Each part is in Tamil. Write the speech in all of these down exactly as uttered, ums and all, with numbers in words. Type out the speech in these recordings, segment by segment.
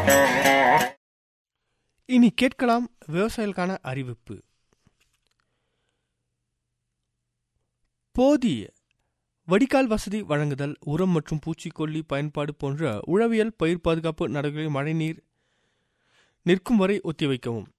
இனி கேட்கலாம் விவசாயிகளுக்கான அறிவிப்பு. போதிய வடிகால் வசதி வழங்குதல், உரம் மற்றும் பூச்சிக்கொல்லி பயன்பாடு போன்ற உழவியல் பயிர் பாதுகாப்பு நடவடிக்கைகளை மழைநீர் நிற்கும் வரை ஒத்திவைக்கவும்.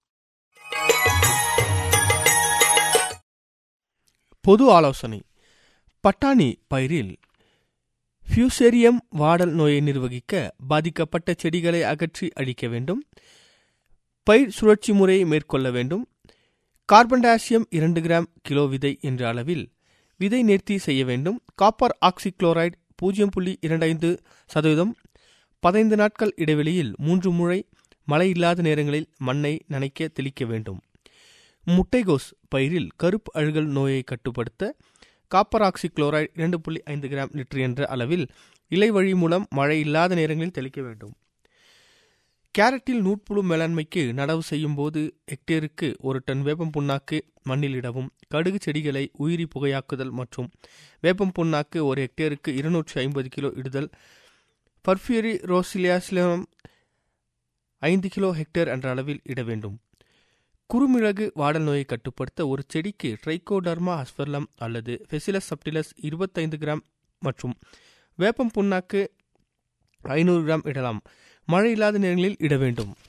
பொது ஆலோசனை. பட்டாணி பயிரில் ஃபியூசேரியம் வாடல் நோயை நிர்வகிக்க பாதிக்கப்பட்ட செடிகளை அகற்றி அழிக்க வேண்டும். பயிர் சுழற்சி முறையை மேற்கொள்ள வேண்டும். கார்பன் டை ஆக்சைடு இரண்டு கிராம் கிலோ விதை என்ற அளவில் விதை நேர்த்தி செய்ய வேண்டும். காப்பர் ஆக்சிக்ளோரைடு பூஜ்ஜியம் புள்ளி இரண்டு ஐந்து சதவீதம் பதினைந்து நாட்கள் இடைவெளியில் மூன்று முறை மழை இல்லாத நேரங்களில் மண்ணை நனைக்க தெளிக்க வேண்டும். முட்டைகோஸ் பயிரில் கருப்பு அழுகல் நோயை கட்டுப்படுத்த காப்பர் ஆக்சிக்ளோரைடு இரண்டு புள்ளி ஐந்து கிராம் லிட்டர் என்ற அளவில் இலை வழி மூலம் மழை இல்லாத நேரங்களில் தெளிக்க வேண்டும். கேரட்டில் நூட்புழு மேலாண்மைக்கு நடவு செய்யும் போது ஹெக்டேருக்கு ஒரு டன் வேப்பம் புண்ணாக்கு மண்ணில் இடவும். கடுகு செடிகளை உயிரி புகையாக்குதல் மற்றும் வேப்பம் புண்ணாக்கு ஒரு ஹெக்டேருக்கு இருநூற்றி ஐம்பது கிலோ இடுதல். பர்ஃபியூரி ரோசிலியாசிலம் ஐந்து கிலோ ஹெக்டேர் என்ற அளவில் இட வேண்டும். குறுமிளகு வாடல் நோயை கட்டுப்படுத்த ஒரு செடிக்கு ட்ரைகோடர்மா அஸ்பெர்லம் அல்லது ஃபெசிலஸ் சப்டிலஸ் இருபத்தைந்து கிராம் மற்றும் வேப்பம் புண்ணாக்கு ஐநூறு கிராம் இடலாம். மழை இல்லாத நேரங்களில் இட வேண்டும்.